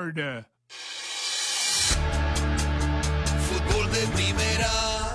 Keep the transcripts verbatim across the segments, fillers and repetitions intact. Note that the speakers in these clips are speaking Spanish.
Sport. Fútbol de primera.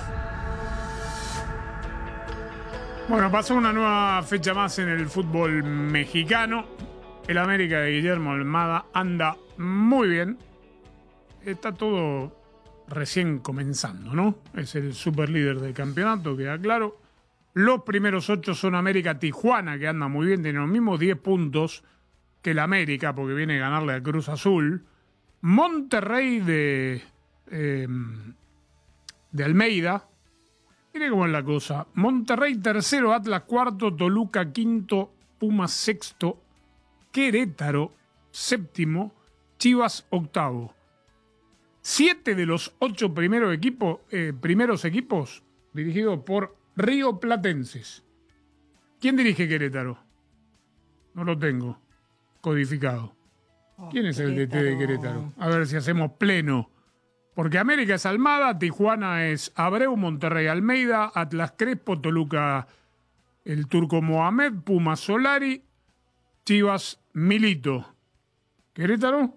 Bueno, pasó una nueva fecha más en el fútbol mexicano. El América de Guillermo Almada anda muy bien. Está todo recién comenzando, ¿no? Es el superlíder del campeonato, queda claro. Los primeros ocho son América Tijuana, que anda muy bien, tiene los mismos diez puntos que el América, porque viene a ganarle al Cruz Azul. Monterrey de, eh, de Almeida. Mire cómo es la cosa. Monterrey tercero, Atlas cuarto, Toluca quinto, Pumas sexto, Querétaro séptimo, Chivas octavo. Siete de los ocho primeros equipos, eh, primeros equipos dirigidos por rioplatenses. ¿Quién dirige Querétaro? No lo tengo codificado. ¿Quién es el D T de Querétaro? A ver si hacemos pleno. Porque América es Almada, Tijuana es Abreu, Monterrey Almeida, Atlas Crespo, Toluca el Turco Mohamed, Pumas Solari, Chivas Milito. ¿Querétaro?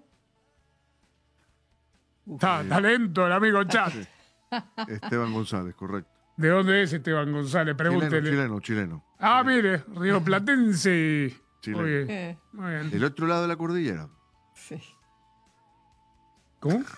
Está talento el amigo Chat. Esteban González, correcto. ¿De dónde es Esteban González? Pregúntele. Chileno, chileno, chileno. Ah, mire, rioplatense. Chileno. Muy bien. Eh, Muy bien. Del otro lado de la cordillera. sí. ¿Cómo?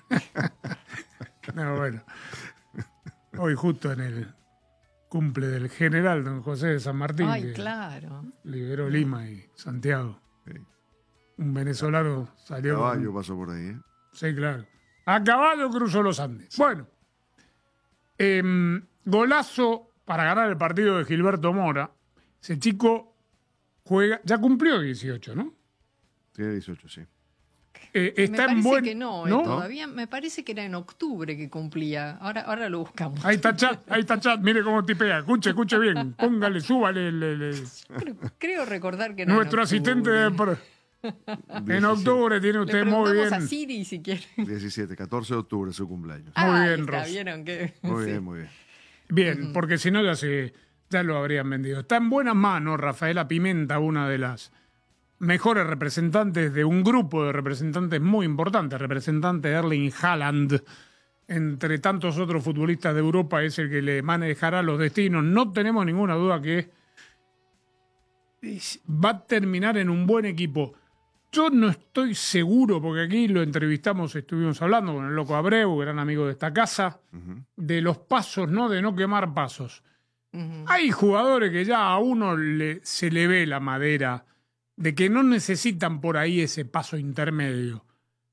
No, bueno. Hoy justo en el cumple del general don José de San Martín, Ay, que claro. liberó Lima y Santiago. Sí. Un venezolano salió... Caballo con- pasó por ahí, ¿eh? Sí, claro. A caballo cruzó los Andes. Bueno. Em, golazo para ganar el partido de Gilberto Mora. Ese chico juega... Ya cumplió dieciocho, ¿no? Tiene dieciocho, sí. Eh, Me está en parece buen... que no, eh, todavía me parece que era en octubre que cumplía. Ahora, ahora lo buscamos. Ahí está Chat, ahí está Chat, mire cómo tipea. Escuche, escuche bien. Póngale, súbale. Le, le. Creo, creo recordar que era Nuestro en asistente de... octubre. En diecisiete, octubre tiene Le usted muy preguntamos bien. a Siri si quiere. diecisiete, catorce de octubre, su cumpleaños. Muy Ah, bien, está, Ros. ¿vieron que? Muy sí. bien, muy bien. Bien, porque si no ya se ya lo habrían vendido. Está en buenas manos Rafaela Pimenta, una de las mejores representantes de un grupo de representantes muy importantes, representante de Erling Haaland, entre tantos otros futbolistas de Europa, es el que le manejará los destinos. No tenemos ninguna duda que va a terminar en un buen equipo. Yo no estoy seguro, porque aquí lo entrevistamos, estuvimos hablando con el loco Abreu, gran amigo de esta casa, Ujú. de los pasos, ¿no? De no quemar pasos. Ujú. Hay jugadores que ya a uno le, se le ve la madera de que no necesitan por ahí ese paso intermedio.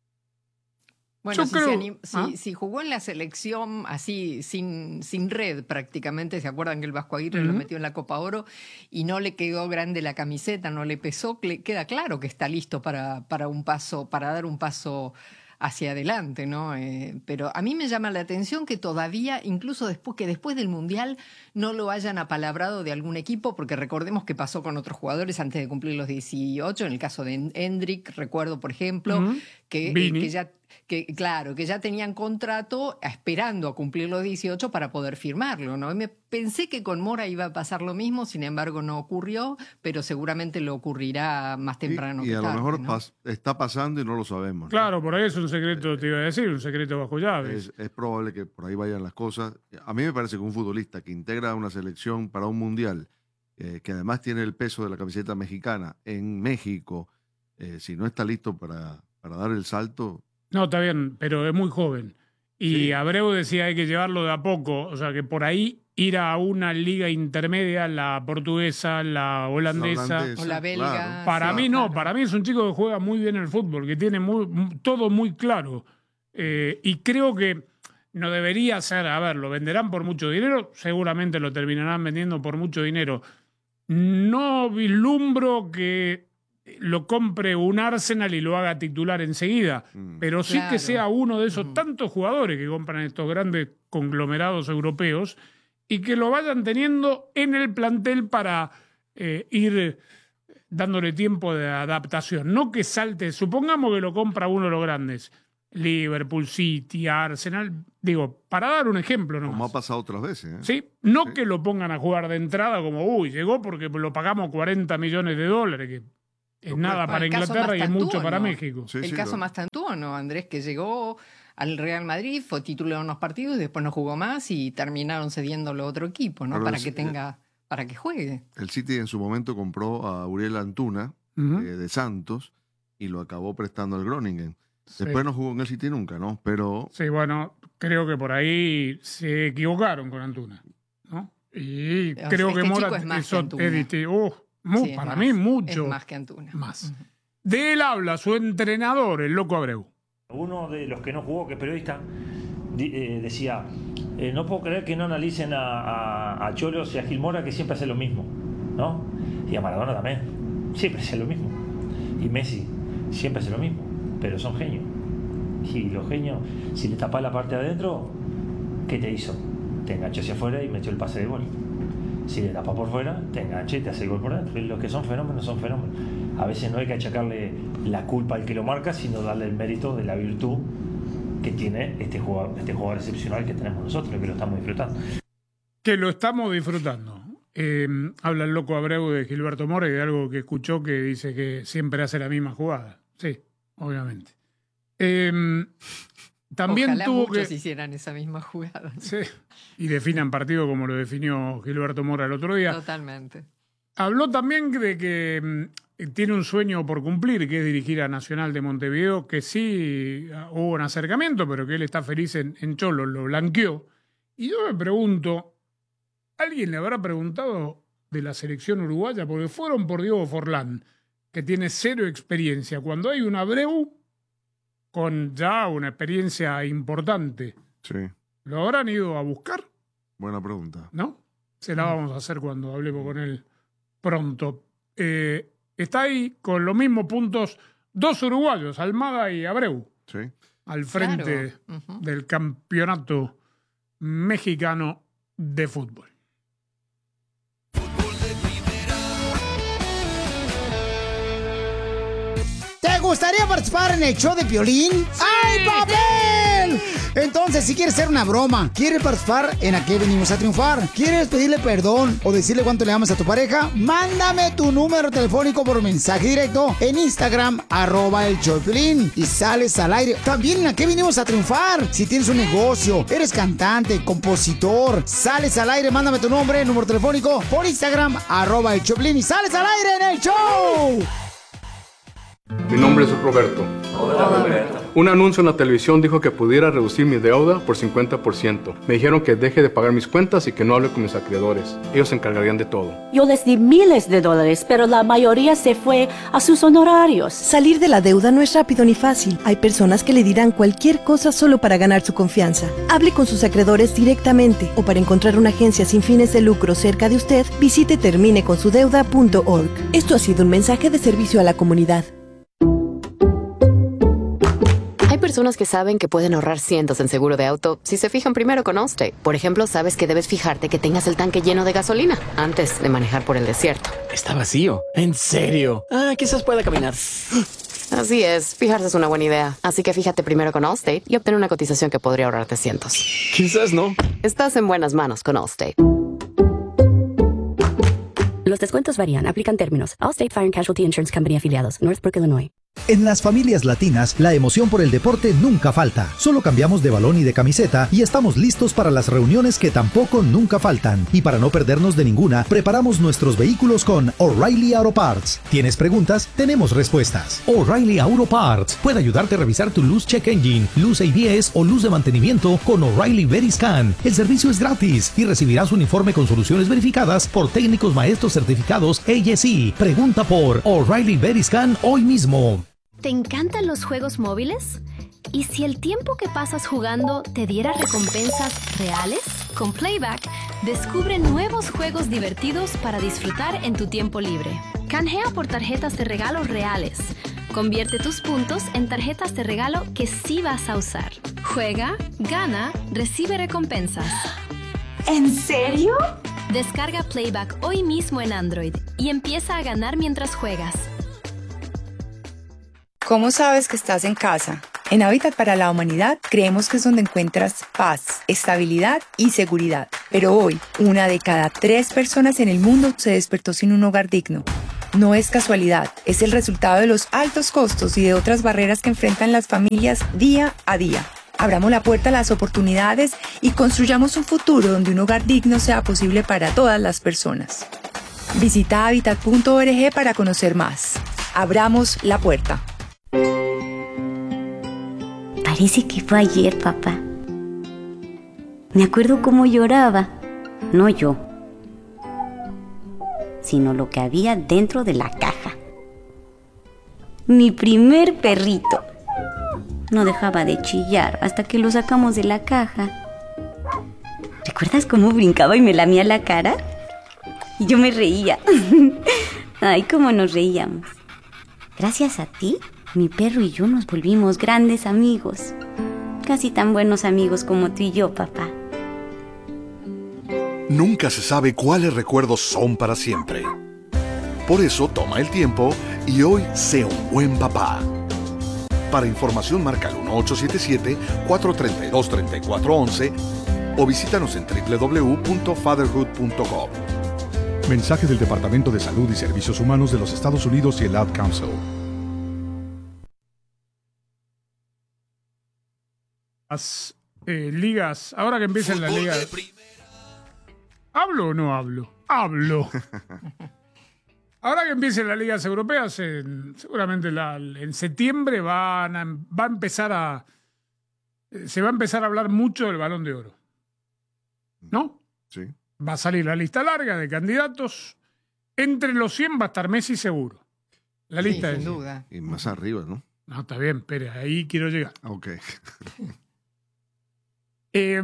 Bueno, Yo si, creo- se anim- si- ¿Ah? si jugó en la selección así, sin, sin red prácticamente, ¿se acuerdan que el Vasco Aguirre lo Ujú. metió en la Copa Oro y no le quedó grande la camiseta, no le pesó? cle- Queda claro que está listo para, para un paso, para dar un paso hacia adelante, ¿no? Eh, pero a mí me llama la atención que todavía, incluso después que después del Mundial, no lo hayan apalabrado de algún equipo, porque recordemos que pasó con otros jugadores antes de cumplir los dieciocho, en el caso de Hendrik, recuerdo, por ejemplo, Ujú. que, eh, Vini. que ya que claro, que ya tenían contrato esperando a cumplir los dieciocho para poder firmarlo, ¿no? Y me pensé que con Mora iba a pasar lo mismo, sin embargo no ocurrió, pero seguramente lo ocurrirá más temprano Y, y que a tarde, lo mejor ¿no? pas- está pasando y no lo sabemos, ¿no? Claro, por ahí es un secreto, te iba a decir, un secreto bajo llave. Es, es probable que por ahí vayan las cosas. A mí me parece que un futbolista que integra una selección para un mundial, eh, que además tiene el peso de la camiseta mexicana en México, eh, si no está listo para, para dar el salto, No, está bien, pero es muy joven. Y Sí. Abreu decía hay que llevarlo de a poco, o sea que por ahí ir a una liga intermedia, la portuguesa, la holandesa. la holandesa, O la belga. claro. Para Sí, mí no, claro. para mí es un chico que juega muy bien el fútbol, que tiene muy, m- todo muy claro. Eh, y creo que no debería ser, a ver, lo venderán por mucho dinero, seguramente lo terminarán vendiendo por mucho dinero. No vislumbro que lo compre un Arsenal y lo haga titular enseguida, Mm. pero sí Claro. que sea uno de esos Ujú. tantos jugadores que compran estos grandes conglomerados europeos y que lo vayan teniendo en el plantel para eh, ir dándole tiempo de adaptación. No que salte, supongamos que lo compra uno de los grandes, Liverpool, City, Arsenal, digo, para dar un ejemplo como ha nomás. pasado otras veces. ¿eh? ¿Sí? No Sí. que lo pongan a jugar de entrada como, uy, llegó porque lo pagamos cuarenta millones de dólares, que es nada para el caso Inglaterra y es mucho Mastantuono. para México. Sí, el sí, caso lo- Mastantuono, Andrés, que llegó al Real Madrid, fue titular en unos partidos, después no jugó más y terminaron cediéndolo a otro equipo, ¿no? Claro, Para es- que tenga, para que juegue. El City en su momento compró a Uriel Antuna Ujú. eh, de Santos y lo acabó prestando al Groningen. Sí. Después no jugó en el City nunca, ¿no? Pero Sí, bueno, creo que por ahí se equivocaron con Antuna, ¿no? Y sea, creo este que Mora chico es más que eso Antuna. es distinto. Uh, mu- Sí, es para más, mí mucho Es más que Antuna. más. Ujú. De él habla su entrenador, el Loco Abreu. Uno de los que no jugó, que es periodista, di- eh, decía, eh, no puedo creer que no analicen a, a, a Cholos y a Gil Mora, que siempre hace lo mismo, ¿no? Y a Maradona también, siempre hace lo mismo. Y Messi, siempre hace lo mismo, pero son genios. Y los genios, si le tapas la parte de adentro, ¿qué te hizo? Te enganchó hacia afuera y metió el pase de gol. Si le tapas por fuera, te engancha y te hace el gol por dentro. Y los que son fenómenos son fenómenos. A veces no hay que achacarle la culpa al que lo marca, sino darle el mérito de la virtud que tiene este jugador, este jugador excepcional que tenemos nosotros, que lo estamos disfrutando. Que lo estamos disfrutando. Eh, habla el Loco Abreu de Gilberto Mora y de algo que escuchó que dice que siempre hace la misma jugada. Sí, obviamente. Eh, también Ojalá tuvo muchos que... hicieran esa misma jugada. Sí, y definan partido como lo definió Gilberto Mora el otro día. Totalmente. Habló también de que mm, tiene un sueño por cumplir, que es dirigir a Nacional de Montevideo, que sí hubo un acercamiento, pero que él está feliz en, en Cholo, lo blanqueó. Y yo me pregunto, ¿alguien le habrá preguntado de la selección uruguaya? Porque fueron por Diego Forlán, que tiene cero experiencia. Cuando hay un Abreu con ya una experiencia importante, sí, ¿lo habrán ido a buscar? buena pregunta. ¿No? Se la vamos a hacer cuando hablemos con él pronto. Eh, está ahí con los mismos puntos dos uruguayos, Almada y Abreu, Sí. al frente Claro. Ujú. del campeonato mexicano de fútbol. ¿Te gustaría participar en el show de Piolín? ¡Ay, papel! Entonces, si quieres hacer una broma, quieres participar en ¿A qué venimos a triunfar? ¿Quieres pedirle perdón o decirle cuánto le amas a tu pareja? Mándame tu número telefónico por mensaje directo en Instagram, arroba el show de Piolín, y sales al aire. También en ¿A qué venimos a triunfar? Si tienes un negocio, eres cantante, compositor, sales al aire, mándame tu nombre, número telefónico por Instagram, arroba el show de Piolín, y sales al aire en el show. Mi nombre es Roberto. Un anuncio en la televisión dijo que pudiera reducir mi deuda por cincuenta por ciento. Me dijeron que deje de pagar mis cuentas y que no hable con mis acreedores. Ellos se encargarían de todo. Yo les di miles de dólares, pero la mayoría se fue a sus honorarios. Salir de la deuda no es rápido ni fácil. Hay personas que le dirán cualquier cosa solo para ganar su confianza. Hable con sus acreedores directamente o para encontrar una agencia sin fines de lucro cerca de usted, visite termine con su deuda punto org. Esto ha sido un mensaje de servicio a la comunidad. Hay personas que saben que pueden ahorrar cientos en seguro de auto si se fijan primero con Allstate. Por ejemplo, sabes que debes fijarte que tengas el tanque lleno de gasolina antes de manejar por el desierto. Está vacío. ¿En serio? Ah, quizás pueda caminar. Así es, fijarse es una buena idea. Así que fíjate primero con Allstate y obtén una cotización que podría ahorrarte cientos. Quizás no. Estás en buenas manos con Allstate. Los descuentos varían, aplican términos. Allstate Fire and Casualty Insurance Company afiliados, Northbrook, Illinois. En las familias latinas, la emoción por el deporte nunca falta. Solo cambiamos de balón y de camiseta y estamos listos para las reuniones que tampoco nunca faltan. Y para no perdernos de ninguna, preparamos nuestros vehículos con O'Reilly Auto Parts. ¿Tienes preguntas? Tenemos respuestas. O'Reilly Auto Parts puede ayudarte a revisar tu luz check engine, luz A B S o luz de mantenimiento con O'Reilly Veriscan. El servicio es gratis y recibirás un informe con soluciones verificadas por técnicos maestros certificados A S E. Pregunta por O'Reilly Veriscan hoy mismo. ¿Te encantan los juegos móviles? ¿Y si el tiempo que pasas jugando te diera recompensas reales? Con Playback, descubre nuevos juegos divertidos para disfrutar en tu tiempo libre. Canjea por tarjetas de regalo reales. Convierte tus puntos en tarjetas de regalo que sí vas a usar. Juega, gana, recibe recompensas. ¿En serio? Descarga Playback hoy mismo en Android y empieza a ganar mientras juegas. ¿Cómo sabes que estás en casa? En Hábitat para la Humanidad creemos que es donde encuentras paz, estabilidad y seguridad. Pero hoy, una de cada tres personas en el mundo se despertó sin un hogar digno. No es casualidad, es el resultado de los altos costos y de otras barreras que enfrentan las familias día a día. Abramos la puerta a las oportunidades y construyamos un futuro donde un hogar digno sea posible para todas las personas. Visita habitat punto org para conocer más. Abramos la puerta. Parece que fue ayer, papá. Me acuerdo cómo lloraba. No yo, sino lo que había dentro de la caja. Mi primer perrito. No dejaba de chillar hasta que lo sacamos de la caja. ¿Recuerdas cómo brincaba y me lamía la cara? Y yo me reía. Ay, cómo nos reíamos. Gracias a ti, mi perro y yo nos volvimos grandes amigos. Casi tan buenos amigos como tú y yo, papá. Nunca se sabe cuáles recuerdos son para siempre. Por eso toma el tiempo y hoy sé un buen papá. Para información marca el uno ocho siete siete, cuatro tres dos, tres cuatro uno uno o visítanos en doble u doble u doble u punto fatherhood punto com. Mensaje del Departamento de Salud y Servicios Humanos de los Estados Unidos y el Ad Council. Las eh, ligas, ahora que empiezan las ligas. ¿Hablo o no hablo? Hablo. Ahora que empiecen las ligas europeas, en, seguramente la, en septiembre van a, va a empezar a. Se va a empezar a hablar mucho del Balón de Oro. ¿No? Sí. Va a salir la lista larga de candidatos. Entre los cien va a estar Messi seguro. La Sí, lista sin es. duda. Y más arriba, ¿no? No, está bien, espere, ahí quiero llegar. Ok. Eh,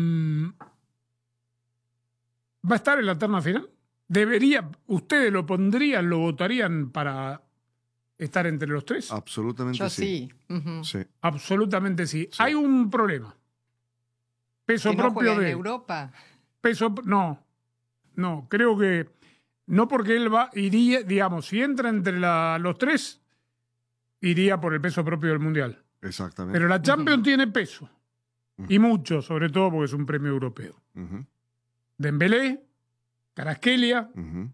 ¿Va a estar en la terna final? ¿Debería, ustedes lo pondrían, lo votarían para estar entre los tres? Absolutamente Yo sí. sí. Ujú. Sí. Absolutamente sí. Hay un problema. Peso ¿Que no propio juega en de Europa? peso no. No, creo que no, porque él va iría, digamos, si entra entre la- los tres iría por el peso propio del Mundial. Exactamente. Pero la Champions tiene peso. Y mucho, sobre todo porque es un premio europeo. Ujú, Dembélé, Kvaratskhelia, ujú.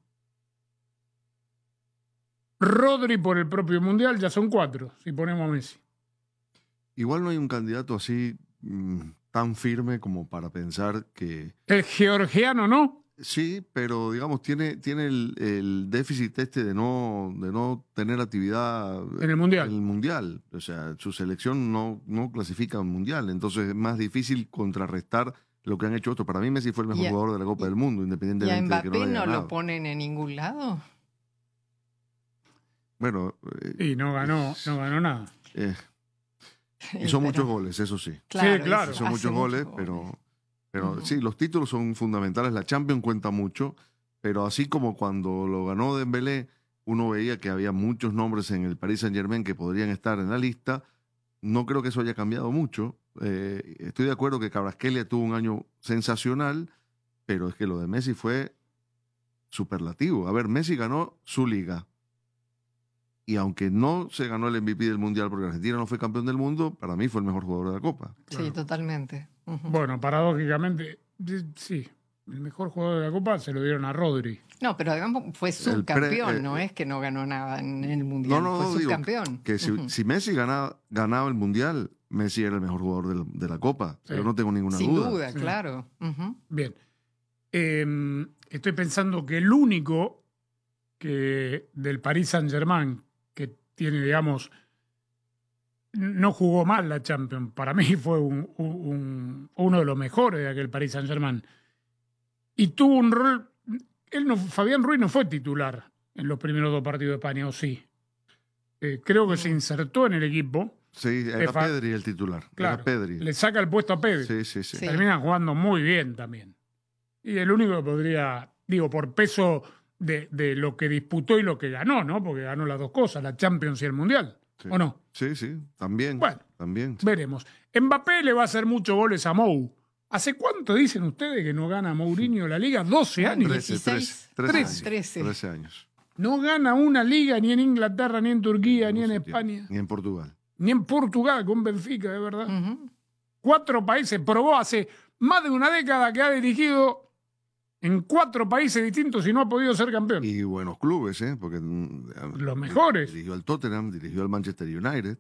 Rodri por el propio Mundial, ya son cuatro, si ponemos a Messi. Igual no hay un candidato así mm, tan firme como para pensar que... El georgiano, ¿no? Sí, pero digamos, tiene, tiene el, el déficit este de no, de no tener actividad En el Mundial. en el Mundial. O sea, su selección no, no clasifica al Mundial. Entonces es más difícil contrarrestar lo que han hecho otros. Para mí Messi fue el mejor Y a- jugador de la Copa del Mundo, ¿Y a independientemente de que Mbappé no lo haya no ganado. lo ponen en ningún lado? Bueno, eh, Y no ganó, no ganó nada. eh, Y hizo pero- muchos goles, eso sí. Claro, Sí, claro. Hizo hace muchos goles, muchos pero, pero Ujú. sí, los títulos son fundamentales. La Champions cuenta mucho, pero así como cuando lo ganó Dembélé, uno veía que había muchos nombres en el Paris Saint-Germain que podrían estar en la lista. No creo que eso haya cambiado mucho. Eh, estoy de acuerdo que Kvaratskhelia tuvo un año sensacional, pero es que lo de Messi fue superlativo. A ver, Messi ganó su liga. Y aunque no se ganó el M V P del Mundial porque Argentina no fue campeón del mundo, para mí fue el mejor jugador de la Copa. Sí, totalmente. Ujú. Bueno, paradójicamente, sí, el mejor jugador de la Copa se lo dieron a Rodri. No, pero digamos fue El pre- subcampeón, eh, no es que no ganó nada en el Mundial, No, no, fue no, digo subcampeón. que si, Ujú. si Messi ganaba, ganaba el Mundial, Messi era el mejor jugador del- de la Copa. Sí. Pero no tengo ninguna Sin duda. duda, Sí. claro. Ujú. Bien. Eh, estoy pensando que el único que del Paris Saint-Germain que tiene, digamos, no jugó mal la Champions. Para mí fue un- un- un- uno de los mejores de aquel Paris Saint-Germain. Y tuvo un rol. Él no, Fabián Ruiz no fue titular en los primeros dos partidos de España, ¿o sí? Eh, creo que se insertó en el equipo. Sí, era Fa- Pedri el titular. Claro, Era Pedri. le saca el puesto a Pedri. Sí, sí, sí. Sí. Termina jugando muy bien también. Y el único que podría, digo, por peso de, de lo que disputó y lo que ganó, ¿no? Porque ganó las dos cosas, la Champions y el Mundial. Sí. ¿O no? Sí, sí, también. Bueno. También. Veremos. Mbappé le va a hacer muchos goles a Mou. ¿Hace cuánto dicen ustedes que no gana Mourinho la liga? doce años. Trece, dieciséis, trece, trece trece. años. trece. Trece años. No gana una liga ni en Inglaterra, ni en Turquía, ni en No sé, España, Ni en Portugal. ni en Portugal con Benfica, de verdad. Ujú. Cuatro países, probó hace más de una década que ha dirigido en cuatro países distintos y no ha podido ser campeón. Y buenos clubes, ¿eh? Porque los mejores. Dirigió al Tottenham, dirigió al Manchester United.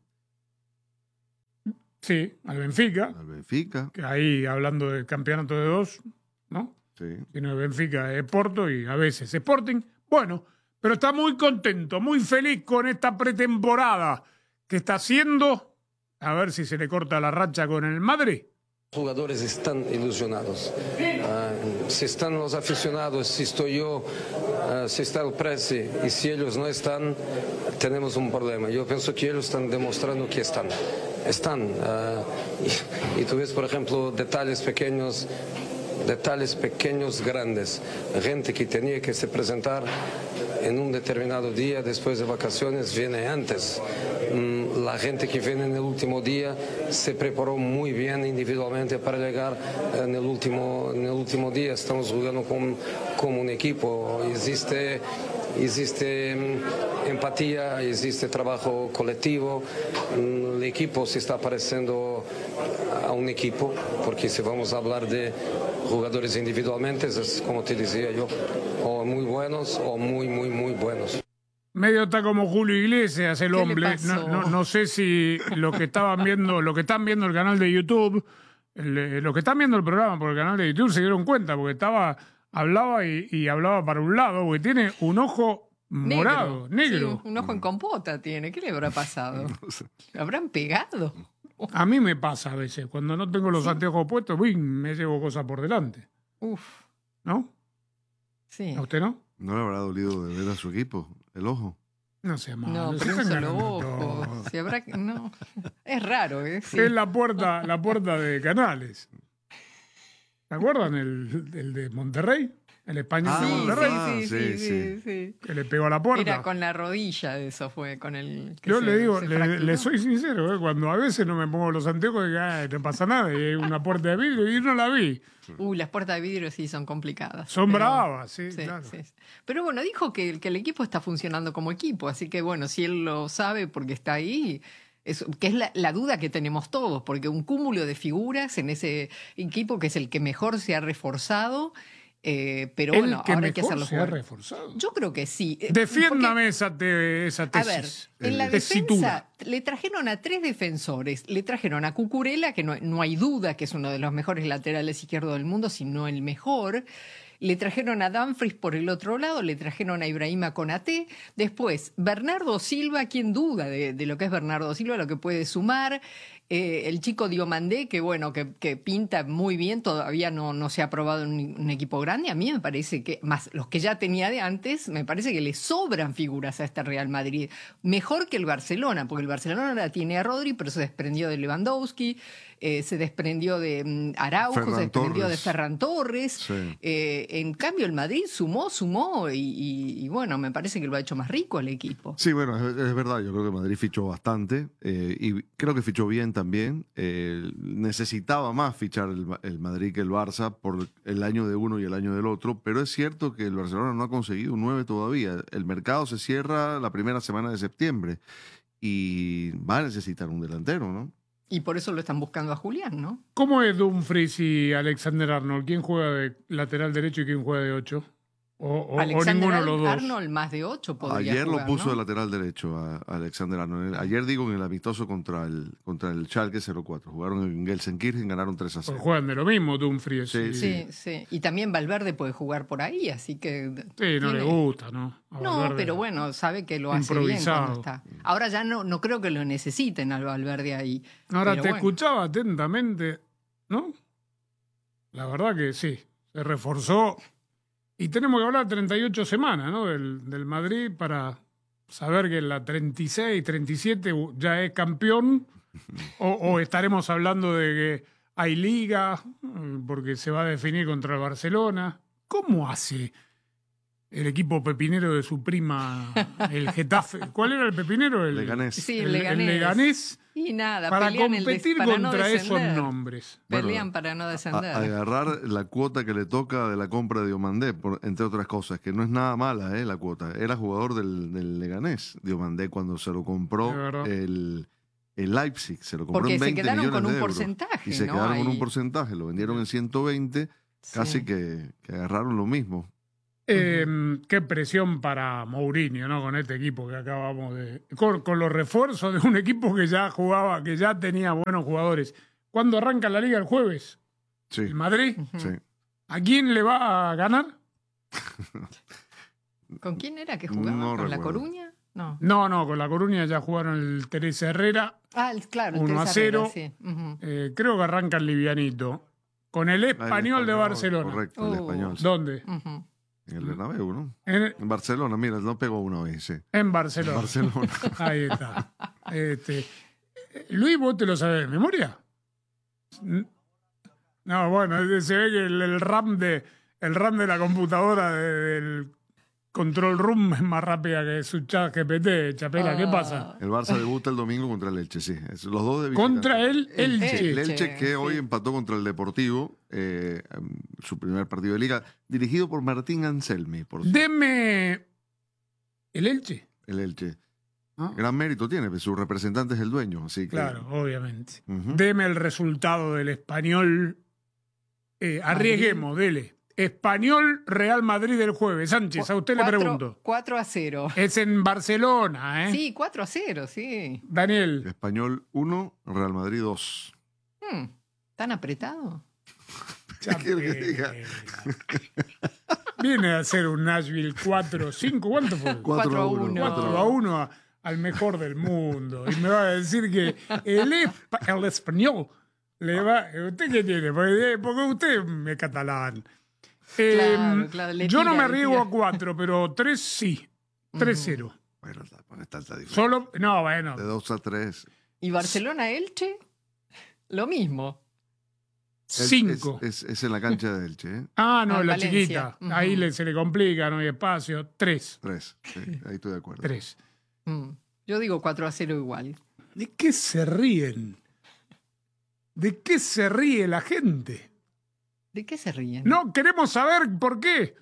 Sí, al Benfica. Al Benfica. Que ahí, hablando del campeonato de dos, ¿no? Sí. Si no es Benfica, es Porto y a veces Sporting. Bueno, pero está muy contento, muy feliz con esta pretemporada que está haciendo. A ver si se le corta la racha con el Madrid. Los jugadores están ilusionados. Uh, si están los aficionados, si estoy yo, uh, si está el Presi y si ellos no están, tenemos un problema. Yo pienso que ellos están demostrando que están. Están. Uh, y, y tú ves, por ejemplo, detalles pequeños, detalles pequeños grandes. Gente que tenía que se presentar en un determinado día después de vacaciones viene antes. La gente que viene en el último día se preparó muy bien individualmente para llegar en el último, en el último día. Estamos jugando como, como un equipo. Existe, existe empatía, existe trabajo colectivo. El equipo se está pareciendo a un equipo, porque si vamos a hablar de jugadores individualmente, es como te decía yo, o muy buenos o muy, muy, muy buenos. Medio está como Julio Iglesias, el hombre. No, no, no sé si lo que estaban viendo, lo que están viendo el canal de YouTube, el, lo que están viendo el programa por el canal de YouTube se dieron cuenta, porque estaba, hablaba y, y hablaba para un lado, porque tiene un ojo morado, negro. negro. Sí, un ojo en compota tiene. ¿Qué le habrá pasado? ¿Lo habrán pegado? A mí me pasa a veces, cuando no tengo los ¿Sí? anteojos puestos, uy, me llevo cosas por delante. Uf. ¿No? Sí. ¿A usted no? ¿No le habrá dolido de ver a su equipo el ojo? No sé más. No, pero un solo ojo. Si habrá que... no. Es raro, ¿eh? Sí. Es la puerta, la puerta de Canales. ¿Se acuerdan el, el de Monterrey? El español ah, de Monterrey. Sí, sí, sí, sí, sí. Que le pegó a la puerta. Era con la rodilla, eso fue, con el... Yo se, le digo, le, le soy sincero, ¿eh? Cuando a veces no me pongo los anteojos, digo, ay, no pasa nada, y hay una puerta de vidrio y no la vi. Uy, las puertas de vidrio sí son complicadas. Son pero, bravas, sí, sí, claro. Sí. Pero bueno, dijo que, que el equipo está funcionando como equipo, así que bueno, si él lo sabe porque está ahí... Es, que es la, la duda que tenemos todos, porque un cúmulo de figuras en ese equipo que es el que mejor se ha reforzado... Eh, pero el bueno, que ahora hay que hacerlo se ha jugar. reforzado. Yo creo que sí. Defiéndame Porque, esa, te, esa tesis. A ver, en la defensa le trajeron a tres defensores. Le trajeron a Cucurella, que no, no hay duda que es uno de los mejores laterales izquierdos del mundo, si no el mejor. Le trajeron a Dumfries por el otro lado, le trajeron a Ibrahima Konaté. Después, Bernardo Silva, ¿quién duda de, de lo que es Bernardo Silva, lo que puede sumar? Eh, el chico Diomandé, que bueno, que, que pinta muy bien, todavía no, no se ha probado en un, un equipo grande. A mí me parece que, más los que ya tenía de antes, me parece que le sobran figuras a este Real Madrid. Mejor que el Barcelona, porque el Barcelona ahora tiene a Rodri, pero se desprendió de Lewandowski, eh, se desprendió de um, Araujo, Ferran se desprendió Torres. de Ferran Torres. Sí. Eh, en cambio, el Madrid sumó, sumó, y, y, y bueno, me parece que lo ha hecho más rico al equipo. Sí, bueno, es, es verdad, yo creo que Madrid fichó bastante eh, y creo que fichó bien también. Eh, necesitaba más fichar el, el Madrid que el Barça por el año de uno y el año del otro, pero es cierto que el Barcelona no ha conseguido un nueve todavía. El mercado se cierra la primera semana de septiembre y va a necesitar un delantero, ¿no? Y por eso lo están buscando a Julián, ¿no? ¿Cómo es Dumfries y Alexander Arnold? ¿Quién juega de lateral derecho y quién juega de ocho? O, o, o ninguno de los dos. Arnold más de ocho podría Ayer jugar, lo puso ¿no? de lateral derecho a, a Alexander Arnold. Ayer digo en el amistoso contra el contra el Schalke cero cuatro. Jugaron en Gelsenkirchen, ganaron tres a cero. Pues juegan de lo mismo Dumfries. Sí, Sí, sí. Y también Valverde puede jugar por ahí, así que... Sí, no tiene... le gusta, ¿no? A No, Valverde. pero bueno, sabe que lo hace bien Improvisado. cuando está. Ahora ya no, no creo que lo necesiten al Valverde ahí. Ahora pero te bueno. escuchaba atentamente, ¿no? La verdad que sí, se reforzó. Y tenemos que hablar treinta y ocho semanas, ¿no? Del, del Madrid para saber que en la treinta y seis, treinta y siete ya es campeón. O, o estaremos hablando de que hay liga, porque se va a definir contra el Barcelona. ¿Cómo hace el equipo pepinero de su prima, el Getafe? ¿Cuál era el pepinero? El Leganés. Sí, el, Leganés. el Leganés. Y nada, Para pelean competir el des... para no contra esos descender. nombres. Pelean Bueno, para no A, descender. agarrar la cuota que le toca de la compra de Diomandé, por, entre otras cosas, que no es nada mala, ¿eh? La cuota. Era jugador del, del Leganés, Diomandé, cuando se lo compró De verdad. el, el Leipzig. Se lo compró Porque en se veinte quedaron millones con un de euros. porcentaje, Y se ¿no? quedaron con Ahí. un porcentaje, lo vendieron en ciento veinte. casi Sí. que, que agarraron lo mismo. Eh, qué presión para Mourinho, ¿no? Con este equipo que acabamos de... Con, con los refuerzos de un equipo que ya jugaba, que ya tenía buenos jugadores. ¿Cuándo arranca la Liga? ¿El jueves? Sí. ¿El Madrid? Sí. ¿A quién le va a ganar? ¿Con quién era que jugaba? No ¿Con La recuerdo. Coruña? No. No, no, con La Coruña ya jugaron el Teresa Herrera. Ah, el- claro, el uno a Teresa cero. Herrera, sí. Ujú. Eh, creo que arranca el livianito. Con el Ah, el Español de Barcelona. Correcto, el Oh. español. sí. ¿Dónde? Ujú. En el Bernabéu, ¿no? En, En Barcelona, mira, no pegó una vez, sí. en Barcelona. Barcelona. Ahí está. Este, eh, Luis, ¿vos te lo sabés de memoria? N- No, bueno, se ve que el, el RAM de el RAM de la computadora de- del control room es más rápida que su chat G P T. Chapela, ¿qué pasa? El Barça debuta el domingo contra el Elche, sí. Es- los dos de visita. Contra el Elche. El Elche que sí. hoy empató contra el Deportivo, eh, su primer partido de liga, dirigido por Martín Anselmi, por cierto. Deme el Elche. El Elche. Ah. Gran mérito tiene, pues, su representante es el dueño, así que... Claro, obviamente. Ujú. Deme el resultado del Español. Eh, arriesguemos, dele. Español Real Madrid el jueves. Sánchez, a usted le Cuatro- pregunto. cuatro a cero. Es en Barcelona, ¿eh? Sí, cuatro a cero, sí. Daniel. Español uno, Real Madrid dos. Hmm, ¿Tan apretado? ¿Qué quiere que diga? Viene a ser un Nashville cuatro cinco. ¿Cuánto fue? cuatro a uno. cuatro a uno a- al mejor del mundo. Y me va a decir que el, espa- el español le va... ¿Usted qué tiene? Porque, porque usted es catalán. Eh, Claro, claro, le yo no tira, me le arriesgo tira. a cuatro, pero tres sí. tres cero. Bueno, está, bueno, está, está difícil. Solo... No, bueno. De dos a tres. ¿Y Barcelona-Elche? Lo mismo. Es- cinco. Es, es- es en la cancha de Elche, ¿eh? Ah, no, Ah, en la Valencia. chiquita. Ujú. Ahí le, se le complica, no hay espacio. Tres. Tres. Sí, ahí estoy de acuerdo. Tres. Mm. Yo digo cuatro a cero igual. ¿De qué se ríen? ¿De qué se ríe la gente? ¿De qué se ríen? No, queremos saber por qué.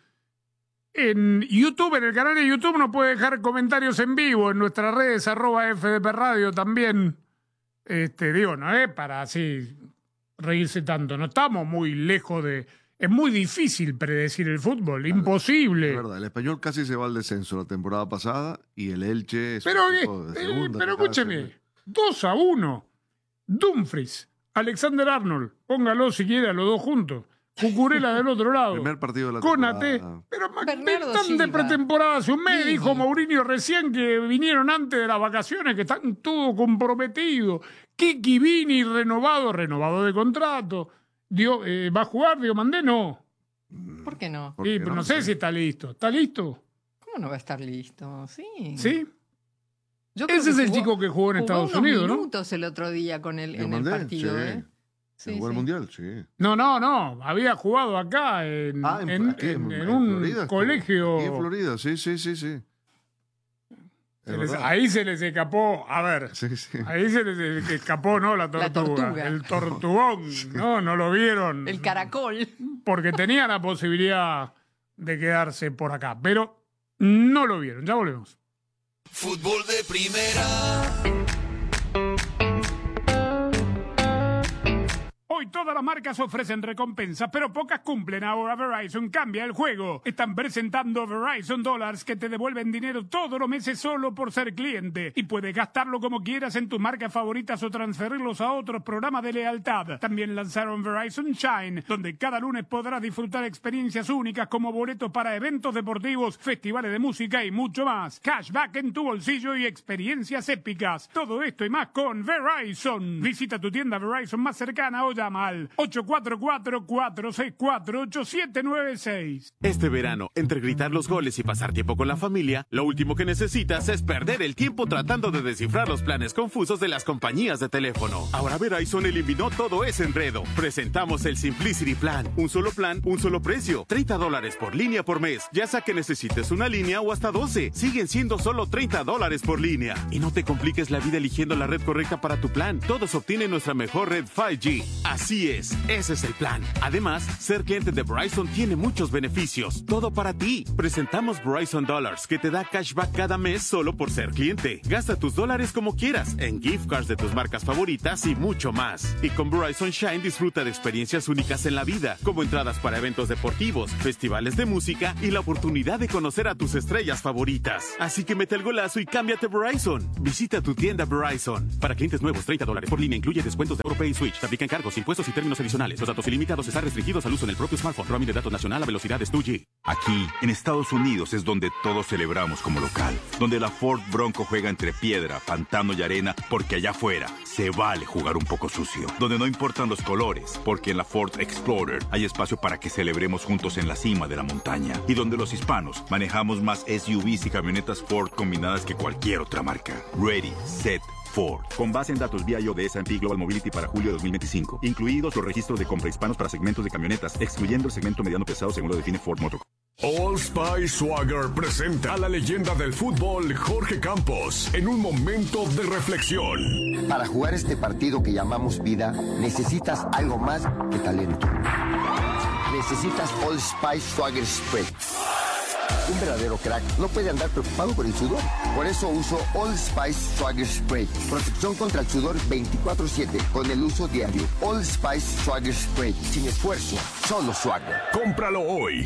En YouTube, en el canal de YouTube, nos puede dejar comentarios en vivo, en nuestras redes, arroba F D P Radio también. Este, digo, no es para así reírse tanto. No estamos muy lejos de... Es muy difícil predecir el fútbol, imposible. Es verdad, el Español casi se va al descenso la temporada pasada y el Elche es Pero, un eh, equipo de eh, segunda. pero que cada escúcheme, semana- dos a uno. Dumfries, Alexander Arnold, póngalo si quiere a los dos juntos. Cucurella del otro lado. Primer partido de la Conate. temporada. Pero Bernardo están de Silva. pretemporada hace un mes, Vini. dijo Mourinho recién que vinieron antes de las vacaciones, que están todos comprometidos. Kiki Vini renovado, renovado de contrato. Dio, eh, ¿Va a jugar Diomandé? No. ¿Por qué no? ¿Por Sí, qué pero no? no sé si está listo. ¿Está listo? ¿Cómo no va a estar listo? Sí. ¿Sí? Yo creo Ese es que el jugó- chico que jugó en jugó Estados unos Unidos, ¿no? minutos el otro día con el, en el Diomandé, partido, sí. ¿eh? Sí, ¿Jugó el sí. Mundial? Sí. No, no, no. Había jugado acá en, Ah, en, en- aquí, en- en- en en un Florida estuvo. colegio. Aquí en Florida, sí, sí, sí, sí. Se Es les- verdad. ahí se les escapó, a ver, Sí, sí. ahí se les escapó, ¿no? La tortuga. tortuga. El tortugón, ¿no? No lo vieron. El caracol. Porque tenía la posibilidad de quedarse por acá, pero no lo vieron. Ya volvemos. Fútbol de primera. Hoy todas las marcas ofrecen recompensas, pero pocas cumplen. Ahora Verizon cambia el juego. Están presentando Verizon Dollars que te devuelven dinero todos los meses solo por ser cliente. Y puedes gastarlo como quieras en tus marcas favoritas o transferirlos a otros programas de lealtad. También lanzaron Verizon Shine, donde cada lunes podrás disfrutar experiencias únicas como boletos para eventos deportivos, festivales de música y mucho más. Cashback en tu bolsillo y experiencias épicas. Todo esto y más con Verizon. Visita tu tienda Verizon más cercana o llama al ocho cuatro cuatro, cuatro seis cuatro, ocho siete nueve seis. Este verano, entre gritar los goles y pasar tiempo con la familia, lo último que necesitas es perder el tiempo tratando de descifrar los planes confusos de las compañías de teléfono. Ahora Verizon eliminó todo ese enredo. Presentamos el Simplicity Plan. Un solo plan, un solo precio. treinta dólares por línea por mes. Ya sea que necesites una línea o hasta doce. Siguen siendo solo treinta dólares por línea. Y no te compliques la vida eligiendo la red correcta para tu plan. Todos obtienen nuestra mejor red cinco G. Así Así es, ese es el plan. Además, ser cliente de Verizon tiene muchos beneficios. Todo para ti. Presentamos Verizon Dollars, que te da cashback cada mes solo por ser cliente. Gasta tus dólares como quieras, en gift cards de tus marcas favoritas y mucho más. Y con Verizon Shine disfruta de experiencias únicas en la vida, como entradas para eventos deportivos, festivales de música y la oportunidad de conocer a tus estrellas favoritas. Así que mete el golazo y cámbiate a Verizon. Visita tu tienda Verizon. Para clientes nuevos, treinta dólares por línea, incluye descuentos de Europay y Switch. Te aplican cargos, impuestos y términos adicionales. Los datos ilimitados están restringidos al uso en el propio smartphone. Roaming de datos nacional a velocidades dos G. Aquí, en Estados Unidos, es donde todos celebramos como local. Donde la Ford Bronco juega entre piedra, pantano y arena, porque allá afuera se vale jugar un poco sucio. Donde no importan los colores, porque en la Ford Explorer hay espacio para que celebremos juntos en la cima de la montaña. Y donde los hispanos manejamos más S U Vs y camionetas Ford combinadas que cualquier otra marca. Ready, set, Ford. Con base en datos V I O de S and P Global Mobility para julio de dos mil veinticinco. Incluidos los registros de compra hispanos para segmentos de camionetas, excluyendo el segmento mediano pesado según lo define Ford Motor. Old Spice Swagger presenta a la leyenda del fútbol, Jorge Campos, en un momento de reflexión. Para jugar este partido que llamamos vida, necesitas algo más que talento. Necesitas Old Spice Swagger Spray. Un verdadero crack no puede andar preocupado por el sudor. Por eso uso Old Spice Swagger Spray. Protección contra el sudor veinticuatro siete con el uso diario. Old Spice Swagger Spray. Sin esfuerzo, solo Swagger. Cómpralo hoy.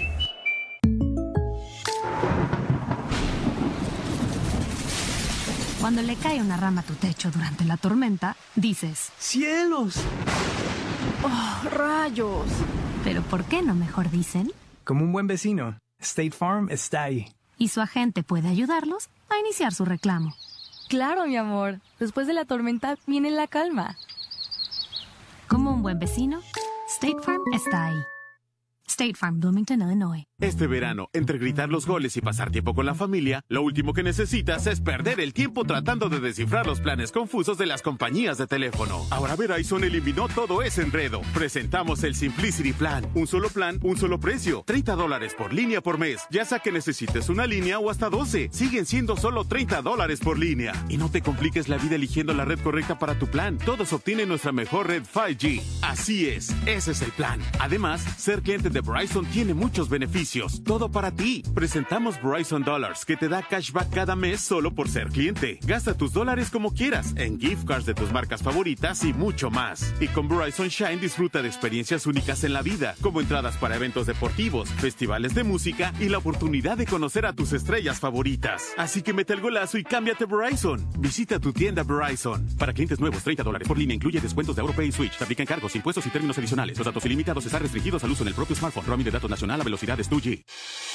Cuando le cae una rama a tu techo durante la tormenta, dices: ¡Cielos! ¡Oh, rayos! Pero ¿por qué no mejor dicen? Como un buen vecino, State Farm está ahí. Y su agente puede ayudarlos a iniciar su reclamo. Claro, mi amor. Después de la tormenta viene la calma. Como un buen vecino, State Farm está ahí. State Farm, Bloomington, Illinois. Este verano, entre gritar los goles y pasar tiempo con la familia, lo último que necesitas es perder el tiempo tratando de descifrar los planes confusos de las compañías de teléfono. Ahora Verizon eliminó todo ese enredo. Presentamos el Simplicity Plan. Un solo plan, un solo precio. treinta dólares por línea por mes. Ya sea que necesites una línea o hasta doce. Siguen siendo solo treinta dólares por línea. Y no te compliques la vida eligiendo la red correcta para tu plan. Todos obtienen nuestra mejor red cinco G. Así es, ese es el plan. Además, ser cliente de Verizon tiene muchos beneficios. Todo para ti. Presentamos Verizon Dollars, que te da cashback cada mes solo por ser cliente. Gasta tus dólares como quieras, en gift cards de tus marcas favoritas y mucho más. Y con Verizon Shine disfruta de experiencias únicas en la vida, como entradas para eventos deportivos, festivales de música y la oportunidad de conocer a tus estrellas favoritas. Así que mete el golazo y cámbiate a Verizon. Visita tu tienda Verizon. Para clientes nuevos, treinta dólares por línea, incluye descuentos de Europay y Switch. Te aplican cargos, impuestos y términos adicionales. Los datos ilimitados están restringidos al uso en el propio smartphone. Roaming de datos nacional a velocidades dos G.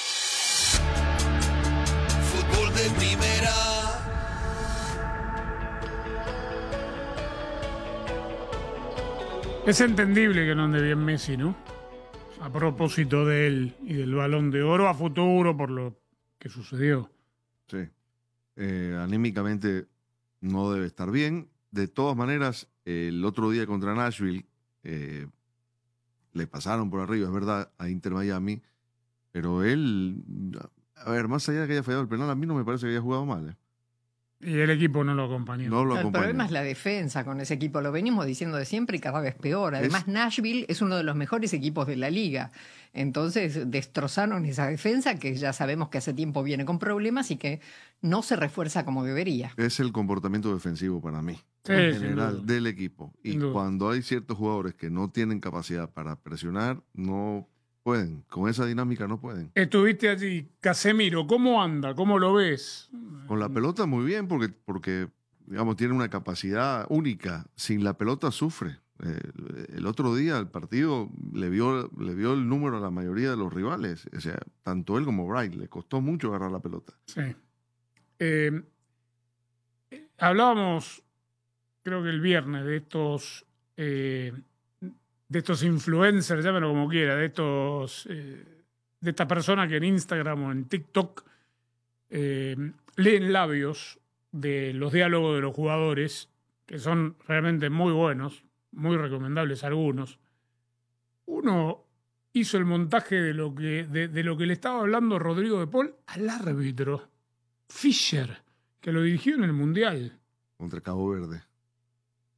Fútbol de primera. Es entendible que no ande bien Messi, ¿no? A propósito de él y del Balón de Oro a futuro por lo que sucedió. Sí. Eh, anímicamente no debe estar bien. De todas maneras, el otro día contra Nashville eh, le pasaron por arriba, es verdad, a Inter Miami. Pero él, a ver, más allá de que haya fallado el penal, a mí no me parece que haya jugado mal. ¿eh? Y el equipo no lo acompañó. No lo el acompañó. problema es la defensa con ese equipo. Lo venimos diciendo de siempre y cada vez peor. Además, es... Nashville es uno de los mejores equipos de la liga. Entonces, destrozaron esa defensa que ya sabemos que hace tiempo viene con problemas y que no se refuerza como debería. Es el comportamiento defensivo para mí, sí, en general, del equipo. Y sin cuando hay ciertos jugadores que no tienen capacidad para presionar, no pueden. Con esa dinámica no pueden. Estuviste allí, Casemiro, ¿cómo anda? ¿Cómo lo ves? Con la pelota muy bien, porque, porque digamos, tiene una capacidad única. Sin la pelota sufre. Eh, el otro día el partido le vio, le vio el número a la mayoría de los rivales. O sea, tanto él como Bright. Le costó mucho agarrar la pelota. Sí. Eh, hablábamos, creo que el viernes, de estos... Eh, de estos influencers, llámenlo como quiera, de estos eh, de estas personas que en Instagram o en TikTok eh, leen labios de los diálogos de los jugadores, que son realmente muy buenos, muy recomendables algunos. Uno hizo el montaje de lo que, de, de lo que le estaba hablando Rodrigo de Paul al árbitro, Fischer, que lo dirigió en el Mundial. Contra Cabo Verde.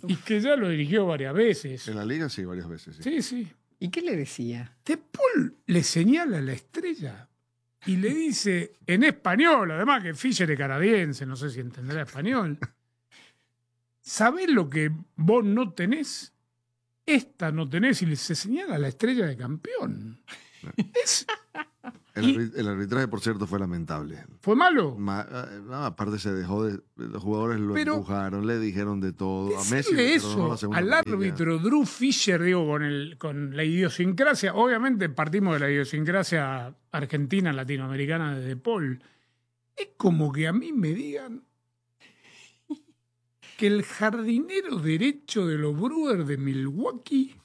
y que ya lo dirigió varias veces. En la liga sí, varias veces. Sí, sí. sí. ¿Y qué le decía? De Paul le señala a la estrella y le dice en español, además que Fischer es canadiense, no sé si entenderá español. ¿Sabés lo que vos no tenés? Esta no tenés, y se señala a la estrella de campeón. Es... El, y... el arbitraje, por cierto, fue lamentable. ¿Fue malo? Ma... No, aparte se dejó de... Los jugadores lo pero, empujaron, le dijeron de todo. A Messi eso al árbitro Drew Fischer, digo, con, el, con la idiosincrasia. Obviamente partimos de la idiosincrasia argentina, latinoamericana de De Paul. Es como que a mí me digan que el jardinero derecho de los Brewers de Milwaukee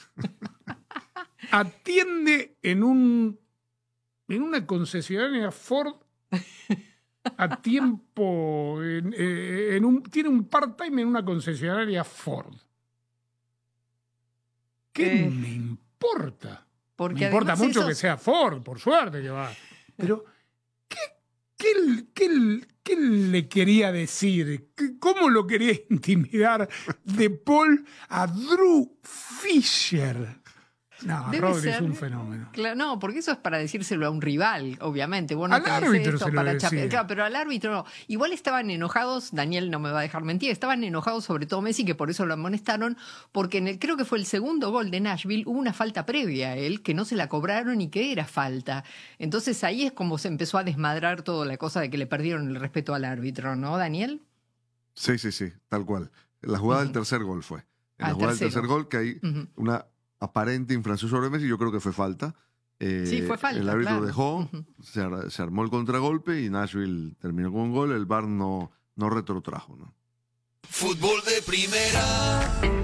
atiende en un en una concesionaria Ford a tiempo en, en un, tiene un part-time en una concesionaria Ford. ¿Qué eh, me importa? Porque me importa mucho esos... que sea Ford, por suerte que va. Pero ¿qué, qué, qué, qué le quería decir? ¿Cómo lo quería intimidar De Paul a Drew Fischer? No, Rodri es un fenómeno. Claro, no, porque eso es para decírselo a un rival, obviamente. Vos no al árbitro esto se para lo decía. Claro, pero al árbitro no. Igual estaban enojados, Daniel no me va a dejar mentir, estaban enojados sobre todo Messi, que por eso lo amonestaron, porque en el, creo que fue el segundo gol de Nashville, hubo una falta previa a él, que no se la cobraron y que era falta. Entonces ahí es como se empezó a desmadrar toda la cosa de que le perdieron el respeto al árbitro, ¿no, Daniel? Sí, sí, sí, tal cual. La jugada uh-huh. del tercer gol fue. En ah, la jugada tercero. del tercer gol, que hay uh-huh. una aparente infracción sobre Messi, yo creo que fue falta. Eh, sí, fue falta. El árbitro claro. dejó, uh-huh. se, ar- se armó el contragolpe y Nashville terminó con un gol. El V A R no, no retrotrajo, ¿no? Fútbol de primera.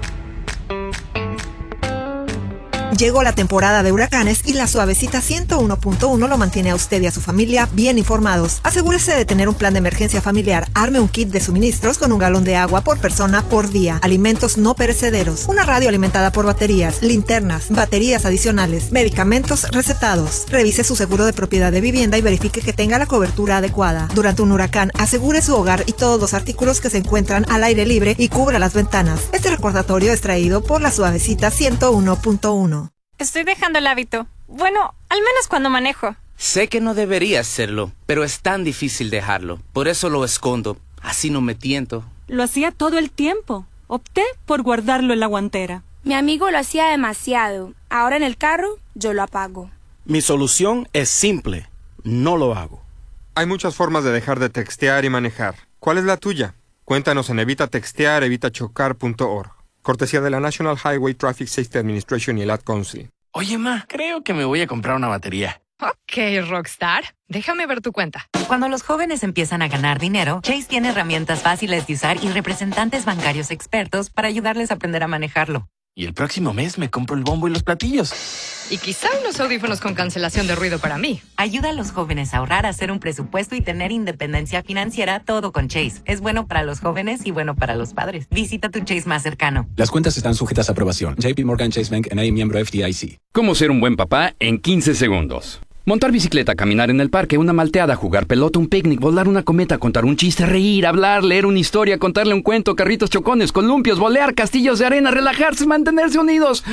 Llegó la temporada de huracanes y la Suavecita ciento uno punto uno lo mantiene a usted y a su familia bien informados. Asegúrese de tener un plan de emergencia familiar. Arme un kit de suministros con un galón de agua por persona por día. Alimentos no perecederos. Una radio alimentada por baterías, linternas, baterías adicionales, medicamentos recetados. Revise su seguro de propiedad de vivienda y verifique que tenga la cobertura adecuada. Durante un huracán, asegure su hogar y todos los artículos que se encuentran al aire libre y cubra las ventanas. Este recordatorio es traído por la Suavecita ciento uno punto uno. Estoy dejando el hábito. Bueno, al menos cuando manejo. Sé que no debería hacerlo, pero es tan difícil dejarlo. Por eso lo escondo. Así no me tiento. Lo hacía todo el tiempo. Opté por guardarlo en la guantera. Mi amigo lo hacía demasiado. Ahora en el carro, yo lo apago. Mi solución es simple. No lo hago. Hay muchas formas de dejar de textear y manejar. ¿Cuál es la tuya? Cuéntanos en evita textear evita chocar punto org. Cortesía de la National Highway Traffic Safety Administration y el Ad Council. Oye, ma, creo que me voy a comprar una batería. Ok, Rockstar. Déjame ver tu cuenta. Cuando los jóvenes empiezan a ganar dinero, Chase tiene herramientas fáciles de usar y representantes bancarios expertos para ayudarles a aprender a manejarlo. Y el próximo mes me compro el bombo y los platillos. Y quizá unos audífonos con cancelación de ruido para mí. Ayuda a los jóvenes a ahorrar, a hacer un presupuesto y tener independencia financiera, todo con Chase. Es bueno para los jóvenes y bueno para los padres. Visita tu Chase más cercano. Las cuentas están sujetas a aprobación. J P Morgan Chase Bank N A, miembro F D I C. ¿Cómo ser un buen papá en quince segundos? Montar bicicleta, caminar en el parque, una malteada, jugar pelota, un picnic, volar una cometa, contar un chiste, reír, hablar, leer una historia, contarle un cuento, carritos chocones, columpios, volear, castillos de arena, relajarse, mantenerse unidos.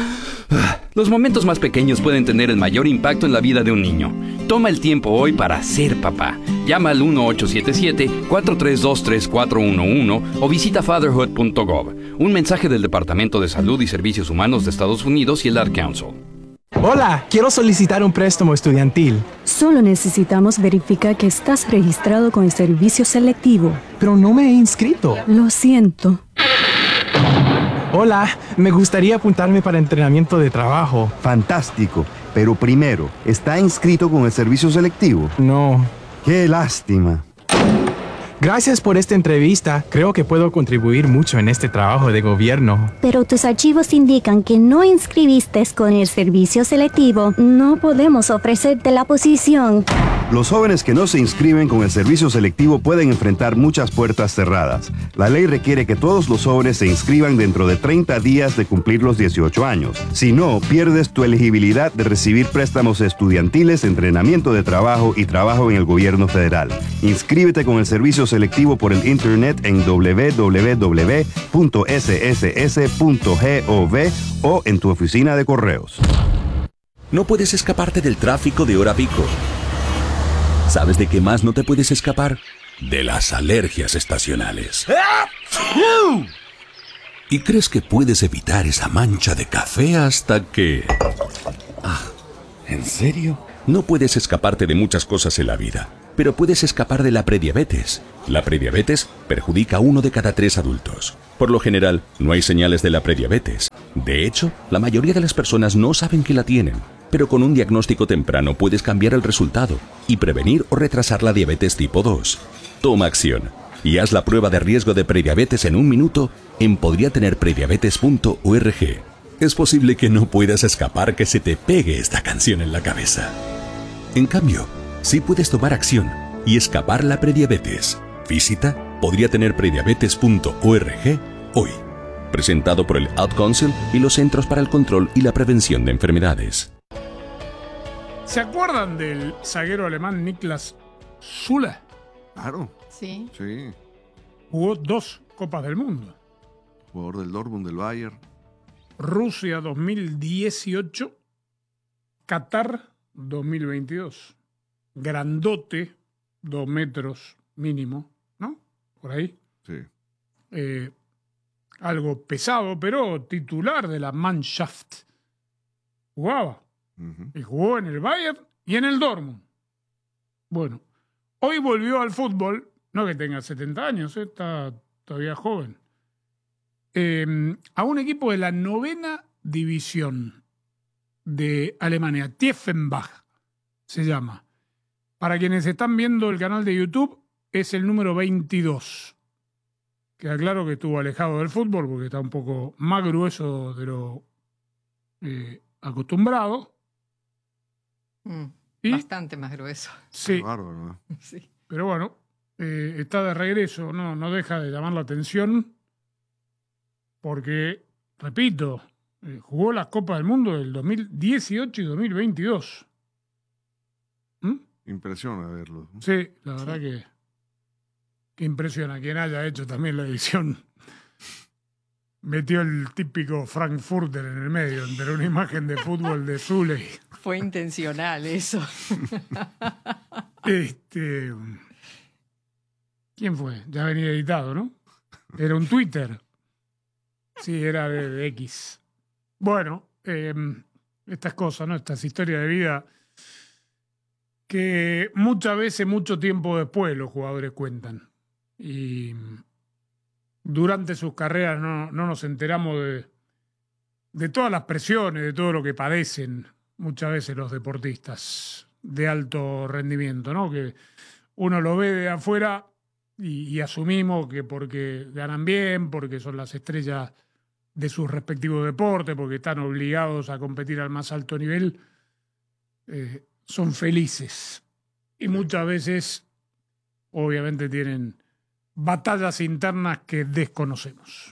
Los momentos más pequeños pueden tener el mayor impacto en la vida de un niño. Toma el tiempo hoy para ser papá. Llama al uno ocho siete siete, cuatro tres dos, tres cuatro uno uno o visita fatherhood punto gov. Un mensaje del Departamento de Salud y Servicios Humanos de Estados Unidos y el Ad Council. Hola, quiero solicitar un préstamo estudiantil. Solo necesitamos verificar que estás registrado con el servicio selectivo. Pero no me he inscrito. Lo siento. Hola, me gustaría apuntarme para entrenamiento de trabajo. Fantástico, pero primero, ¿está inscrito con el servicio selectivo? No. ¡Qué lástima! Gracias por esta entrevista. Creo que puedo contribuir mucho en este trabajo de gobierno. Pero tus archivos indican que no inscribiste con el servicio selectivo. No podemos ofrecerte la posición. Los jóvenes que no se inscriben con el servicio selectivo pueden enfrentar muchas puertas cerradas. La ley requiere que todos los jóvenes se inscriban dentro de treinta días de cumplir los dieciocho años. Si no, pierdes tu elegibilidad de recibir préstamos estudiantiles, entrenamiento de trabajo y trabajo en el gobierno federal. Inscríbete con el servicio selectivo por el internet en doble u doble u doble u punto ese ese ese punto gov o en tu oficina de correos. No puedes escaparte del tráfico de hora pico. ¿Sabes de qué más no te puedes escapar? De las alergias estacionales. ¿Y crees que puedes evitar esa mancha de café hasta que... Ah, ¿en serio? No puedes escaparte de muchas cosas en la vida, pero puedes escapar de la prediabetes. La prediabetes perjudica a uno de cada tres adultos. Por lo general, no hay señales de la prediabetes. De hecho, la mayoría de las personas no saben que la tienen. Pero con un diagnóstico temprano puedes cambiar el resultado y prevenir o retrasar la diabetes tipo dos. Toma acción y haz la prueba de riesgo de prediabetes en un minuto en podría tener prediabetes punto org. Es posible que no puedas escapar que se te pegue esta canción en la cabeza. En cambio, sí puedes tomar acción y escapar la prediabetes. Visita podría tener prediabetes punto org hoy. Presentado por el Ad Council y los Centros para el Control y la Prevención de Enfermedades. ¿Se acuerdan del zaguero alemán Niklas Süle? Claro. Sí. Sí. Jugó dos Copas del Mundo. Jugador del Dortmund, del Bayern. Rusia dos mil dieciocho, Qatar dos mil veintidós. Grandote, dos metros mínimo, ¿no? Por ahí. Sí. Eh, algo pesado, pero titular de la Mannschaft. Jugaba. Uh-huh. Y jugó en el Bayern y en el Dortmund. Bueno, hoy volvió al fútbol, no que tenga setenta años, ¿eh? Está todavía joven, eh, a un equipo de la novena división de Alemania, Tiefenbach se llama. Para quienes están viendo el canal de YouTube, es el número veintidós. Queda claro que estuvo alejado del fútbol porque está un poco más grueso de lo eh, acostumbrado. Mm, y, bastante más grueso. Sí. Bárbaro, ¿no? Sí. Pero bueno, eh, está de regreso, no, no deja de llamar la atención porque, repito, eh, jugó las Copas del Mundo del dos mil dieciocho y dos mil veintidós. ¿Mm? Impresiona verlo. Sí, la verdad sí. que, que impresiona. Quien haya hecho también la edición metió el típico Frankfurter en el medio, entre una imagen de fútbol de Süle. Fue intencional eso. Este, ¿quién fue? Ya venía editado, ¿no? Era un Twitter. Sí, era de, de X. Bueno, eh, estas cosas, ¿no? Estas historias de vida que muchas veces, mucho tiempo después, los jugadores cuentan. Y durante sus carreras no, no nos enteramos de, de todas las presiones, de todo lo que padecen muchas veces los deportistas de alto rendimiento, ¿no? Que uno lo ve de afuera y, y asumimos que porque ganan bien, porque son las estrellas de sus respectivos deportes, porque están obligados a competir al más alto nivel, eh, son felices. Y muchas veces, obviamente, tienen batallas internas que desconocemos.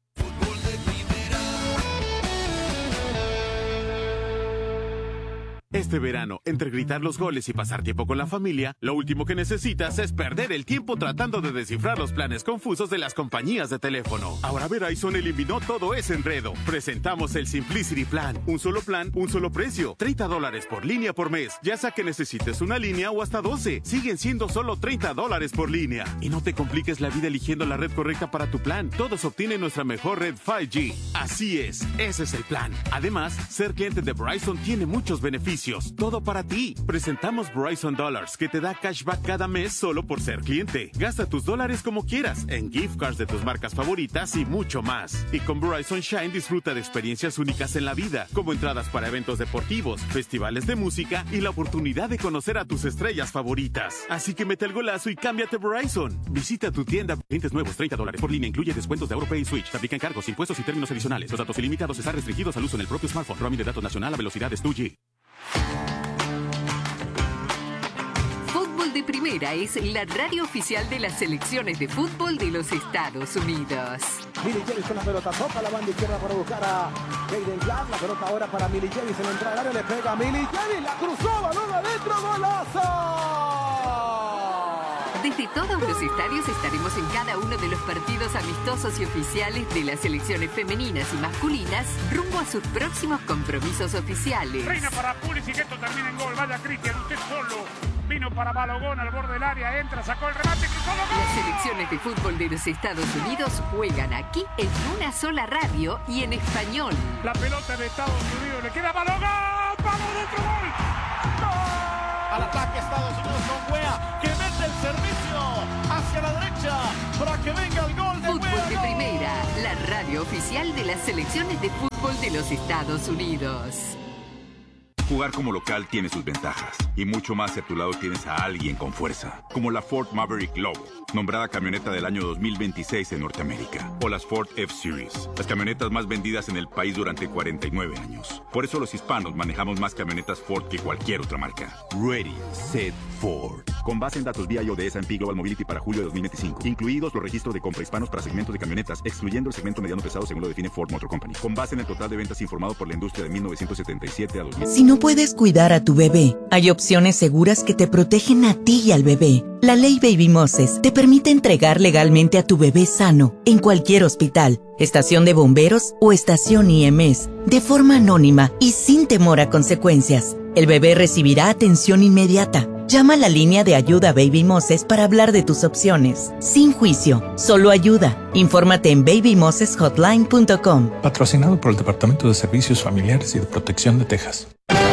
Este verano, entre gritar los goles y pasar tiempo con la familia, lo último que necesitas es perder el tiempo tratando de descifrar los planes confusos de las compañías de teléfono. Ahora Verizon eliminó todo ese enredo. Presentamos el Simplicity Plan. Un solo plan, un solo precio. treinta dólares por línea por mes. Ya sea que necesites una línea o hasta doce. Siguen siendo solo treinta dólares por línea. Y no te compliques la vida eligiendo la red correcta para tu plan. Todos obtienen nuestra mejor red cinco G. Así es, ese es el plan. Además, ser cliente de Verizon tiene muchos beneficios. Todo para ti. Presentamos Verizon Dollars, que te da cashback cada mes solo por ser cliente. Gasta tus dólares como quieras, en gift cards de tus marcas favoritas y mucho más. Y con Verizon Shine disfruta de experiencias únicas en la vida, como entradas para eventos deportivos, festivales de música y la oportunidad de conocer a tus estrellas favoritas. Así que mete el golazo y cámbiate Verizon. Visita tu tienda. Clientes nuevos, treinta dólares por línea, incluye descuentos de AuroPay y Switch. Se aplican cargos, impuestos y términos adicionales. Los datos ilimitados están restringidos al uso en el propio smartphone. Roaming de datos nacional a velocidades dos G. Primera es la radio oficial de las selecciones de fútbol de los Estados Unidos. Millie Javis con la pelota, toca la banda izquierda para buscar a Jaden Clark. La pelota ahora para Millie Javis en la entrada del área, le pega a Millie Javis, la cruzó, balón adentro, golazo. Desde todos los estadios estaremos en cada uno de los partidos amistosos y oficiales de las selecciones femeninas y masculinas rumbo a sus próximos compromisos oficiales. Reina para Pulisic, que esto termina en gol. Vaya Cristian, usted solo. Vino para Balogón al borde del área, entra, sacó el remate, cruzó el gol. Las selecciones de fútbol de los Estados Unidos juegan aquí en una sola radio y en español. La pelota de Estados Unidos le queda a Balogón. ¡Vamos dentro, gol! ¡Gol! Al ataque Estados Unidos con Wea, que mete el servicio hacia la derecha para que venga el gol de Fútbol Wea. de Primera, la radio oficial de las selecciones de fútbol de los Estados Unidos. Jugar como local tiene sus ventajas, y mucho más si a tu lado tienes a alguien con fuerza, como la Ford Maverick Lobo, nombrada camioneta del año dos mil veintiséis en Norteamérica, o las Ford F-Series, las camionetas más vendidas en el país durante cuarenta y nueve años. Por eso los hispanos manejamos más camionetas Ford que cualquier otra marca. Ready, Set, Ford. Con base en datos V I O de S and P Global Mobility para julio de dos mil veinticinco, incluidos los registros de compra hispanos para segmentos de camionetas, excluyendo el segmento mediano pesado según lo define Ford Motor Company. Con base en el total de ventas informado por la industria de mil novecientos setenta y siete a dos mil. Si no puedes cuidar a tu bebé, hay opciones seguras que te protegen a ti y al bebé. La ley Baby Moses te permite entregar legalmente a tu bebé sano en cualquier hospital, estación de bomberos o estación I M S, de forma anónima y sin temor a consecuencias. El bebé recibirá atención inmediata. Llama a la línea de ayuda Baby Moses para hablar de tus opciones. Sin juicio, solo ayuda. Infórmate en baby moses hotline punto com. Patrocinado por el Departamento de Servicios Familiares y de Protección de Texas.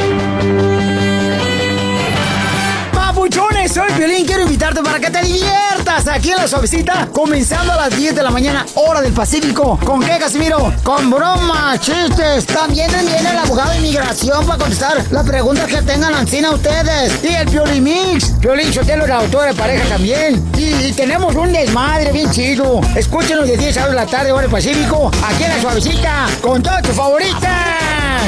Papuchones, soy Piolín, quiero invitarte para que te diviertas aquí en La Suavecita, comenzando a las diez de la mañana, hora del Pacífico. ¿Con qué, Casimiro? Con bromas, chistes. También viene el abogado de inmigración para contestar las preguntas que tengan ancina ustedes. Y el Piolín Mix. Piolín Sotelo, la autora de pareja también. Y, y tenemos un desmadre bien chido. Escúchenos de diez a de la tarde, hora del Pacífico, aquí en La Suavecita, con todas tus favoritas.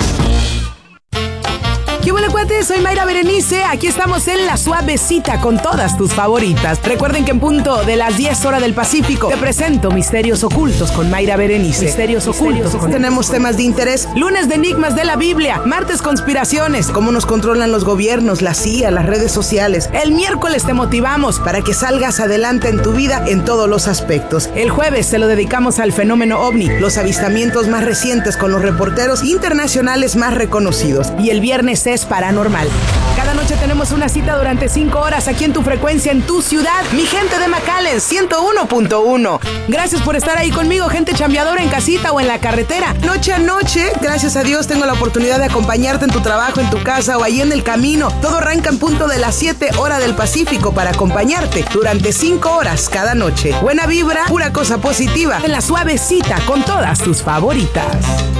¿Qué hola, cuates? Soy Mayra Berenice. Aquí estamos en La Suavecita con todas tus favoritas. Recuerden que en punto de las diez horas del Pacífico te presento Misterios Ocultos con Mayra Berenice. Misterios, Misterios Ocultos. Ocultos. Tenemos temas de interés. Lunes de Enigmas de la Biblia. Martes conspiraciones. Cómo nos controlan los gobiernos, la C I A, las redes sociales. El miércoles te motivamos para que salgas adelante en tu vida en todos los aspectos. El jueves se lo dedicamos al fenómeno ovni, los avistamientos más recientes con los reporteros internacionales más reconocidos. Y el viernes es paranormal. Cada noche tenemos una cita durante cinco horas aquí en tu frecuencia, en tu ciudad. Mi gente de McAllen, ciento uno punto uno. Gracias por estar ahí conmigo, gente chambeadora en casita o en la carretera. Noche a noche, gracias a Dios, tengo la oportunidad de acompañarte en tu trabajo, en tu casa o ahí en el camino. Todo arranca en punto de las siete horas del Pacífico para acompañarte durante cinco horas cada noche. Buena vibra, pura cosa positiva en La Suavecita con todas tus favoritas.